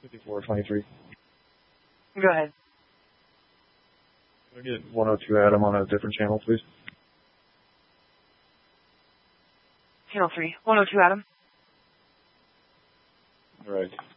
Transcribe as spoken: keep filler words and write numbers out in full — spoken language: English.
fifty-four twenty-three. Go ahead. Can I get one oh two Adam on a different channel, please? Channel three. one oh two Adam. All right.